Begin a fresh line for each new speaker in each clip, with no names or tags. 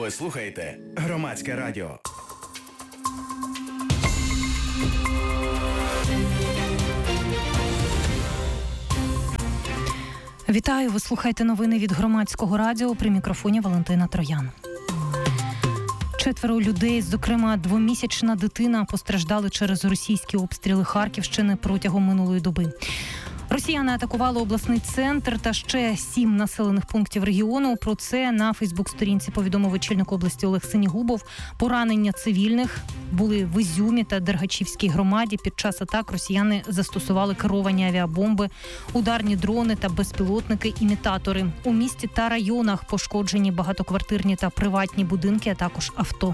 Ви слухаєте Громадське радіо.
Вітаю, ви слухаєте новини від Громадського радіо, при мікрофоні Валентина Троян. 4 людей, зокрема 2-місячна дитина, постраждали через російські обстріли Харківщини протягом минулої доби. Росіяни атакували обласний центр та ще 7 населених пунктів регіону. Про це на Фейсбук-сторінці повідомив очільник області Олег Синігубов. Поранення цивільних були в Ізюмі та Дергачівській громаді. Під час атак росіяни застосували керовані авіабомби, ударні дрони та безпілотники-імітатори. У місті та районах пошкоджені багатоквартирні та приватні будинки, а також авто.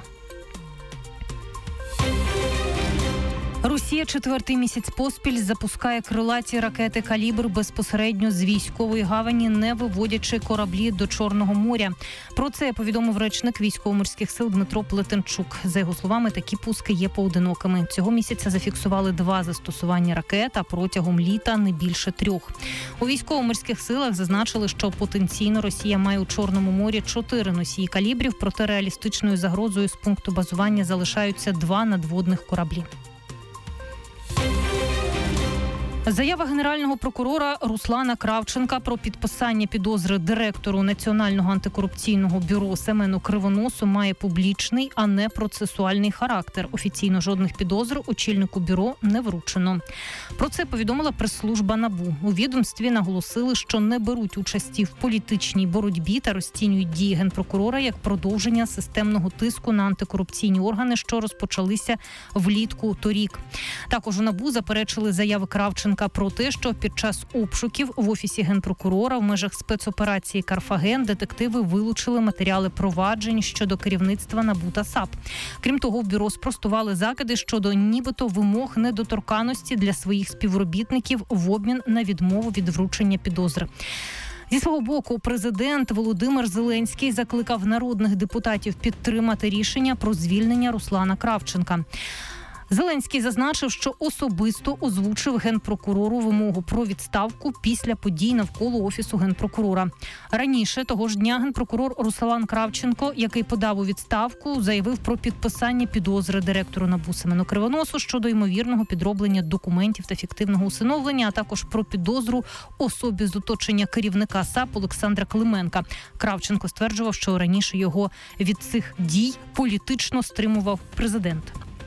Росія 4-й місяць поспіль запускає крилаті ракети «Калібр» безпосередньо з військової гавані, не виводячи кораблі до Чорного моря. Про це повідомив речник Військово-морських сил Дмитро Плетенчук. За його словами, такі пуски є поодинокими. Цього місяця зафіксували 2 застосування ракет, а протягом літа не більше 3. У Військово-морських силах зазначили, що потенційно Росія має у Чорному морі 4 носії «Калібрів», проте реалістичною загрозою з пункту базування залишаються 2 надводних кораблі. Заява генерального прокурора Руслана Кравченка про підписання підозри директору Національного антикорупційного бюро Семену Кривоносу має публічний, а не процесуальний характер. Офіційно жодних підозр очільнику бюро не вручено. Про це повідомила прес-служба НАБУ. У відомстві наголосили, що не беруть участі в політичній боротьбі та розцінюють дії генпрокурора як продовження системного тиску на антикорупційні органи, що розпочалися влітку торік. Також у НАБУ заперечили заяви Кравченка про те, що під час обшуків в Офісі генпрокурора в межах спецоперації «Карфаген» детективи вилучили матеріали проваджень щодо керівництва НАБУ та САП. Крім того, в бюро спростували закиди щодо нібито вимог недоторканності для своїх співробітників в обмін на відмову від вручення підозри. Зі свого боку, президент Володимир Зеленський закликав народних депутатів підтримати рішення про звільнення Руслана Кравченка. Зеленський зазначив, що особисто озвучив генпрокурору вимогу про відставку після подій навколо Офісу генпрокурора. Раніше того ж дня генпрокурор Руслан Кравченко, який подав у відставку, заявив про підписання підозри директору НАБУ Семену Кривоносу щодо ймовірного підроблення документів та фіктивного усиновлення, а також про підозру особі з оточення керівника САП Олександра Клименка. Кравченко стверджував, що раніше його від цих дій політично стримував президент.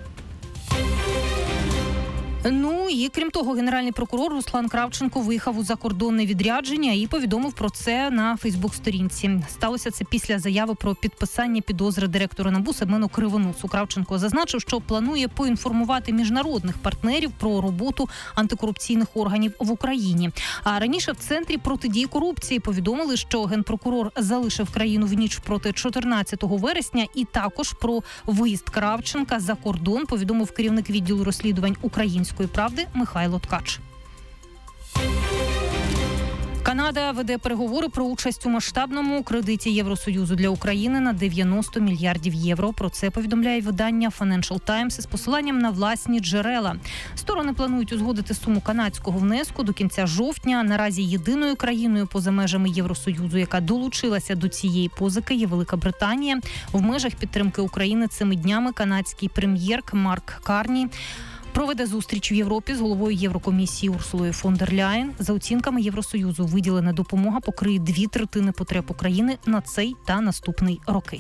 Ну і крім того, генеральний прокурор Руслан Кравченко виїхав у закордонне відрядження і повідомив про це на Фейсбук-сторінці. Сталося це після заяви про підписання підозри директора НАБУ Семену Кривоносу. Кравченко зазначив, що планує поінформувати міжнародних партнерів про роботу антикорупційних органів в Україні. А раніше в Центрі протидії корупції повідомили, що генпрокурор залишив країну в ніч проти 14 вересня і також про виїзд Кравченка за кордон повідомив керівник відділу розслідувань «Української правди» Михайло Ткач. Канада веде переговори про участь у масштабному кредиті Євросоюзу для України на 90 мільярдів євро. Про це повідомляє видання Financial Times із посиланням на власні джерела. Сторони планують узгодити суму канадського внеску до кінця жовтня. Наразі єдиною країною поза межами Євросоюзу, яка долучилася до цієї позики, є Велика Британія. В межах підтримки України цими днями канадський прем'єр Марк Карні проведе зустріч в Європі з головою Єврокомісії Урсулою фон дер Ляєн. За оцінками Євросоюзу, виділена допомога покриє 2/3 потреб України на цей та наступний роки.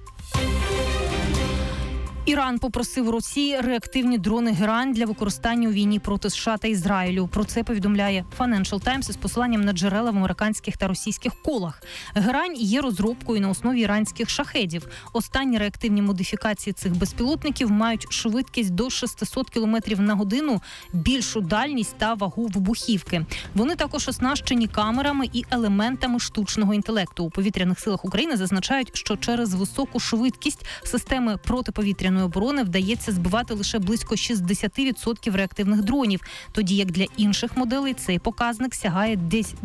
Іран попросив Росії реактивні дрони «Герань» для використання у війні проти США та Ізраїлю. Про це повідомляє Financial Times із посиланням на джерела в американських та російських колах. «Герань» є розробкою на основі іранських шахедів. Останні реактивні модифікації цих безпілотників мають швидкість до 600 км на годину, більшу дальність та вагу вибухівки. Вони також оснащені камерами і елементами штучного інтелекту. У повітряних силах України зазначають, що через високу швидкість системи протиповітряної оборони вдається збивати лише близько 60% реактивних дронів, тоді як для інших моделей цей показник сягає десь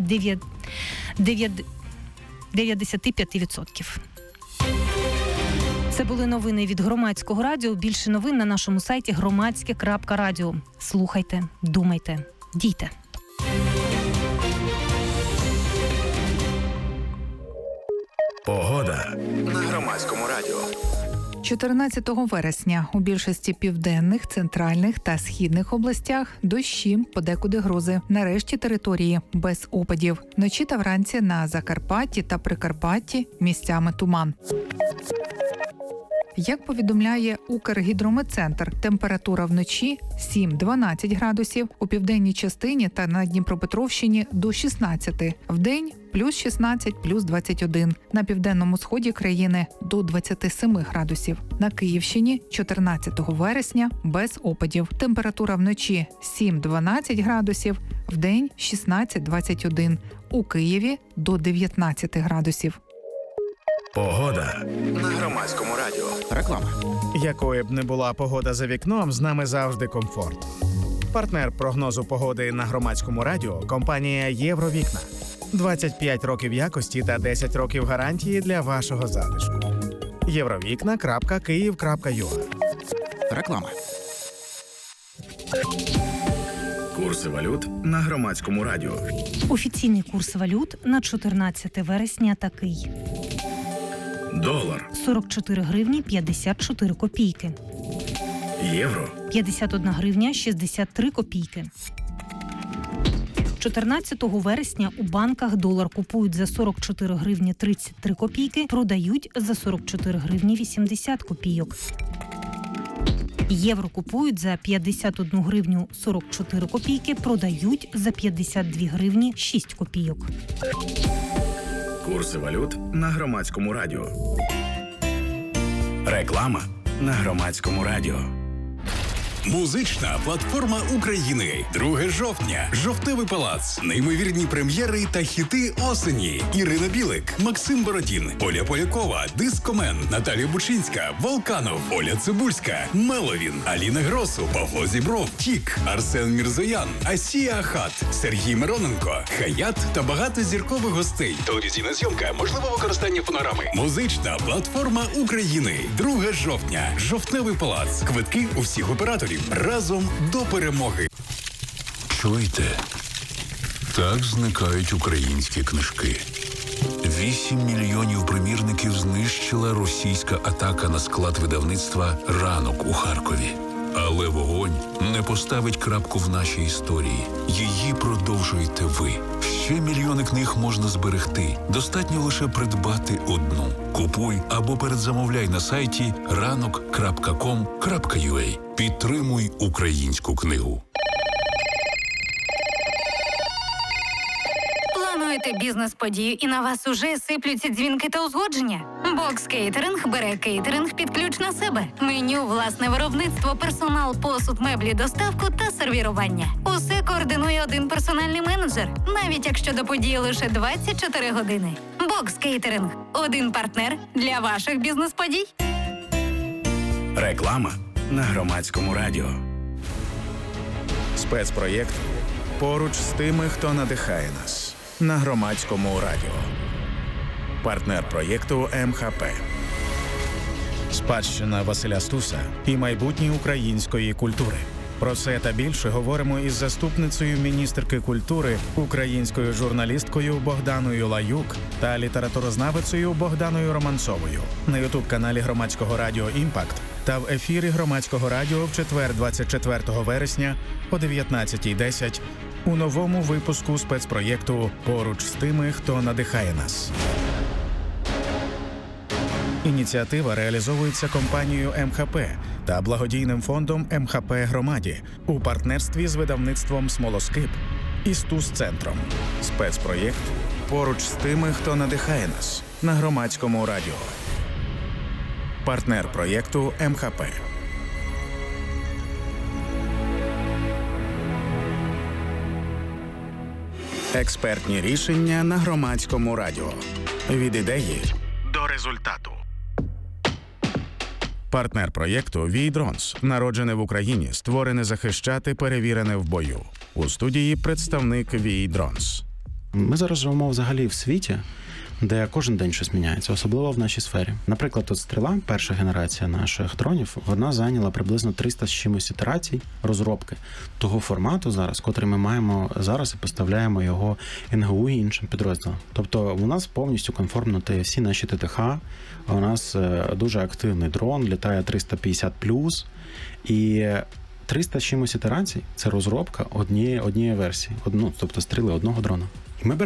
95%. Це були новини від Громадського радіо. Більше новин на нашому сайті громадське.радіо. Слухайте, думайте, дійте.
Погода на Громадському радіо.
14 вересня у більшості південних, центральних та східних областях дощі, подекуди грози. На решті території без опадів. Вночі та вранці на Закарпатті та Прикарпатті місцями туман. Як повідомляє Укргідрометцентр, температура вночі 7-12 градусів, у південній частині та на Дніпропетровщині до 16, вдень плюс 16, плюс 21, на південному сході країни до 27 градусів. На Київщині 14 вересня без опадів. Температура вночі 7-12 градусів, вдень 16-21, у Києві до 19 градусів.
Погода на Громадському радіо.
Реклама.
Якою б не була погода за вікном, з нами завжди комфорт. Партнер прогнозу погоди на Громадському радіо – компанія «Євровікна». 25 років якості та 10 років гарантії для вашого затишку. Євровікна.Київ.ua.
Реклама.
Курси валют на Громадському радіо.
Офіційний курс валют на 14 вересня такий.
Долар,
44 гривні 54 копійки.
євро,
51 гривня 63 копійки. 14 вересня у банках долар купують за 44 гривні 33 копійки, продають за 44 гривні 80 копійок. Євро купують за 51 гривню 44 копійки, продають за 52 гривні 6 копійок.
курси валют на Громадському радіо. Реклама на Громадському радіо.
Музична платформа України. 2 жовтня. Жовтневий палац. Неймовірні прем'єри та хіти осені. Ірина Білик, Максим Бородін, Оля Полякова, Дискомен, Наталія Бучинська, Волканов, Оля Цибульська, Меловін, Аліна Гросу, Павло Зібров, Тік, Арсен Мірзоян, Асія Ахат, Сергій Мироненко, Хаят та багато зіркових гостей. Телевізійна зйомка, можливе використання фонограми. Музична платформа України. 2 жовтня. Жовтневий палац. Квитки у всіх операторів. Разом до перемоги.
Чуєте? Так зникають українські книжки. 8 мільйонів примірників знищила російська атака на склад видавництва «Ранок» у Харкові. Але вогонь не поставить крапку в нашій історії. Її продовжуєте ви. Ще мільйони книг можна зберегти. Достатньо лише придбати одну. Купуй або передзамовляй на сайті ranok.com.ua. Підтримуй українську книгу.
Плануєте бізнес-подію і на вас уже сиплються дзвінки та узгодження? Бокс Кейтеринг бере кейтеринг під ключ на себе. Меню, власне виробництво, персонал, посуд, меблі, доставку та сервірування. Усе координує один персональний менеджер, навіть якщо до події лише 24 години. Бокс Кейтеринг – один партнер для ваших бізнес-подій.
Реклама на Громадському радіо.
Спецпроєкт «Поруч з тими, хто надихає нас» на Громадському радіо. Партнер проєкту МХП. Спадщина Василя Стуса і майбутнє української культури. Про це та більше говоримо із заступницею міністерки культури, українською журналісткою Богданою Лаюк та літературознавицею Богданою Романцовою на ютуб-каналі Громадського радіо «Імпакт» та в ефірі Громадського радіо в четвер 24 вересня о 19:10 у новому випуску спецпроєкту «Поруч з тими, хто надихає нас». Ініціатива реалізовується компанією МХП та благодійним фондом МХП Громаді у партнерстві з видавництвом «Смолоскип» і Стус-центром. Спецпроєкт «Поруч з тими, хто надихає нас» на Громадському радіо. Партнер проєкту МХП. Експертні рішення на Громадському радіо. Від ідеї до результату. Партнер проєкту «Вій-Дронс». Народжене в Україні, створене захищати, перевірене в бою. У студії представник «Вій-Дронс».
Ми зараз живемо взагалі в світі, де кожен день щось міняється, особливо в нашій сфері. Наприклад, от «Стріла», перша генерація наших дронів, вона зайняла приблизно 300 з чимось ітерацій розробки того формату зараз, котрий ми маємо зараз і поставляємо його НГУ і іншим підрозділам. Тобто у нас повністю конформнуті всі наші ТТХ, у нас дуже активний дрон, літає 350+, і 300 з чимось ітерацій – це розробка однієї версії, тобто «Стріли», одного дрона. Ми